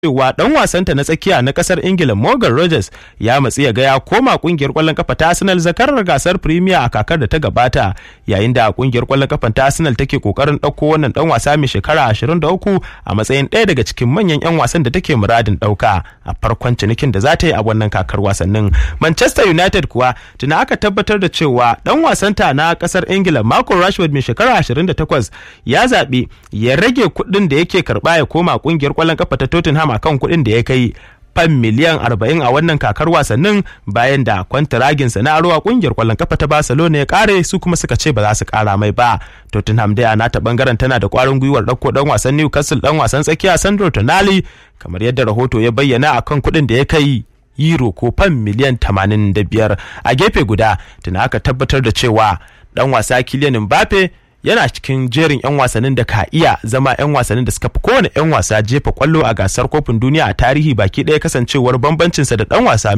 cewa dan wasanta na tsakiya na kasar Ingila Morgan Rogers ya matsi ya ga ya koma kungiyar kwallon kafa ta Arsenal zakarar gasar Premier a kakar da ta gabata, yayin da kungiyar kwallon kafa ta Arsenal take kokarin dauko wannan dan wasa mai shekara 23 a matsayin ɗaya daga cikin manyan yan wasan da take muradin dauka a farkon cinikin da za ta yi a wannan kakar wasannin. Manchester United kuwa tuna aka tabbatar da cewa dan wasanta na kasar Ingila Marcus Rashford mai shekara 28 ya zabi ya rage kuɗin da yake karba ya koma kungiyar kwallon kafa ta Tottenham akan kuɗin da ya kai fan miliyan 40 a wannan kakar wasannin, bayan da kwantaraginsa na aro a kungiyar kwallon kafa ta Barcelona ya kare, su kuma suka ce ba za su kara mai ba. Tottenham dai a nata bangaren tana da kwarin gwiwar dauko dan wasan Newcastle dan wasan tsakiya Sandro Tonali, kamar yadda rahoto ya bayyana akan kuɗin da ya kai euro ko fan miliyan 85. A gefe guda tuna aka tabbatar da cewa dan wasa Kylian Mbappe yana cikin jerin 'yan wasannin da ka iya zama 'yan wasannin da suka fi kowane 'yan wasa jefa kwallo a gasar kofin duniya a tarihi baki ɗaya, kasancewar bambancinsa da dan wasa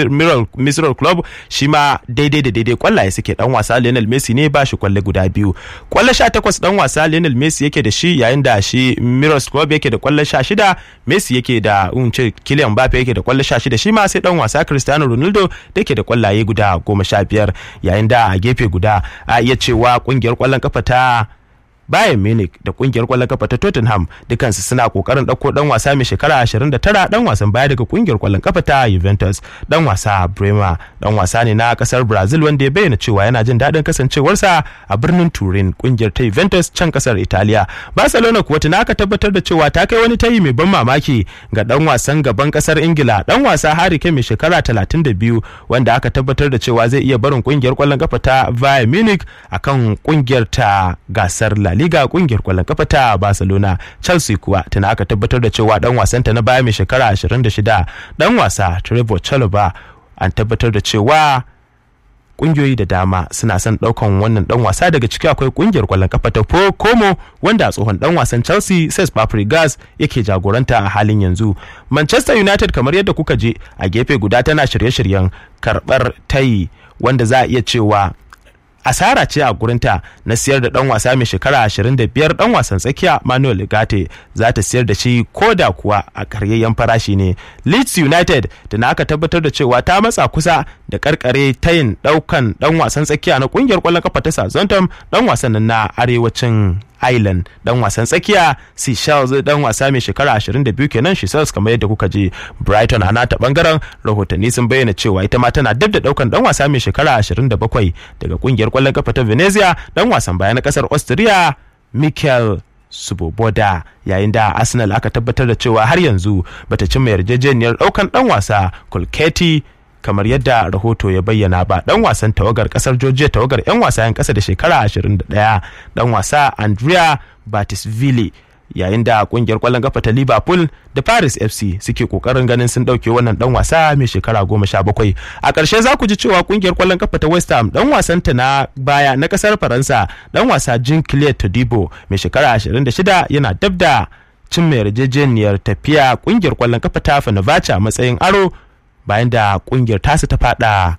Misral Club shi ma daidai kwallaye suke. Dan wasa Lionel Messi ne ba shi kwalle guda biyu, kwalle 18 dan wasa Lionel Messi yake da shi, yayin da shi Misral Club yake da kwalle 16, Messi yake da Kylian Mbappe yake da kwalle 16, shi ma sai dan wasa Cristiano Ronaldo da yake da kwallaye guda 15, yayin da a gefe guda a iya cewa kungiyar kwallon kafa ta Bayern Munich da kungiyar kwallon kafa ta Tottenham dukansu suna kokarin dauko dan wasa mai shekara 29, dan wasan baya daga kungiyar kwallon kafa ta Juventus, dan wasa Bremer, dan wasa ne na kasar Brazil wanda ya bayyana cewa yana jin daɗin kasancewarsa a birnin Turin, kungiyar ta Juventus can kasar Italiya. Barcelona kuwa tana aka tabbatar da cewa ta kai wani tayi mai ban mamaki ga dan wasan gaban kasar Ingila, dan wasa Harry Kane mai shekara 32, wanda aka tabbatar da cewa zai iya barin kungiyar kwallon kafa ta Bayern Munich akan kungiyar ta gasar La Liga, kungiyar kwallon kafa ta Barcelona. Chelsea kuwa tana aka tabbatar da cewa dan wasanta na baya mai shekara 26, dan wasa Trevor Chalobah, an tabbatar da cewa kungiyoyi da dama suna son daukan wannan dan wasa, daga ciki akwai kungiyar kwallon kafa ta Como wanda tsohon dan wasan Chelsea Cesc Fabregas yake jagoranta a halin yanzu. Manchester United kamar yadda kuka je a gefe guda tana shirye-shiryen karbar tayi wanda za a iya cewa asara ce a gurinta na siyar da dan wasa mai shekara 25, dan wasan tsakiya Manuel Ugarte, za ta siyar da shi koda kuwa a karyayyen farashi ne. Leeds United da aka tabbatar da cewa ta matsa kusa da karkare tayin daukan dan wasan tsakiya na kungiyar kwallon kafa ta Southampton, dan wasan na arewacin Ireland, dan wasan tsakiya Seychelles, dan wasa mai shekara 22 kenan Seychelles kamar yadda kuka je. Brighton a nata bangaren rahotanni sun bayyana cewa ita ma tana dab da daukan dan wasa mai shekara 27 daga kungiyar kwallon kafa ta Venezia, dan wasan baya na kasar Austria Mikel Svoboda, yayin da Arsenal aka tabbatar da cewa har yanzu bata cimma yarjejeniyar daukan dan wasa Kolketi kamar yadda rahoto ya bayyana ba, dan wasan tawagar kasar Georgia, tawagar 'yan wasa 'yan kasa da shekara 21, dan wasa Andrea Batisvili, yayin da kungiyar kwallon kafa ta Liverpool da Paris FC suke kokarin ganin sun dauke wannan dan wasa mai shekara 17. A ƙarshe za ku ji cewa kungiyar kwallon kafa ta West Ham, dan wasan ta na baya na kasar Faransa, dan wasa Jean-Claude Todibo mai shekara 26 yana dab da cin mai yarjejeniyar tafiya kungiyar kwallon kafa ta Fenerbahce a matsayin aro, bayan da kungiyar tasu ta fada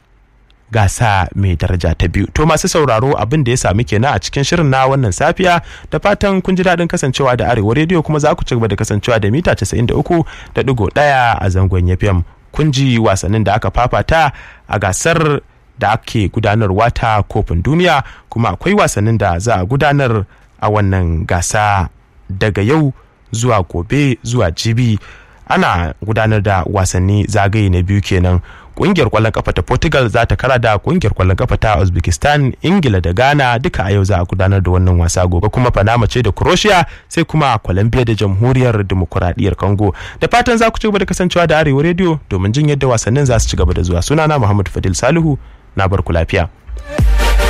gasa mai daraja ta 2. To masu sauraro, abin da ya sami kenan a cikin shirin na wannan safiya, da fatan kun ji daɗin kasancewa da Arewa Radio, kuma za ku ci gaba da kasancewa da mita 93.1 a zangon FM. Kun ji wasannin da aka fafata a gasar da ake gudanarwa ta kofin duniya, kuma akwai wasannin da za a gudanar a wannan gasa daga yau zuwa gobe zuwa jibi. Ana gudanar da wasanni zagaye na biyu kenan. Kungiyar kwallon kafa ta Portugal za ta kara da kungiyar kwallon kafa ta Uzbekistan, Ingila da Ghana duka a yau za a gudanar da wannan wasa. Gobe kuma Panama ce da Croatia, sai kuma Colombia da Jamhuriyar Dimokuraɗiyyar Congo. Da fatan za ku ci gaba da kasancewa da Arewa Radio domin jin yadda wasannin za su ci gaba da zuwa. Sunana Muhammad Fadil Salihu, na barku lafiya.